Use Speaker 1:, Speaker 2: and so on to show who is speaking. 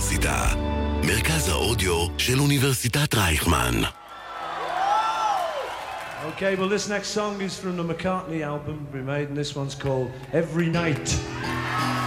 Speaker 1: האוניברסיטה. מרכז האודיו של אוניברסיטת רייכמן.
Speaker 2: Okay, well this next song is from the McCartney album we made, and this one's called Every Night.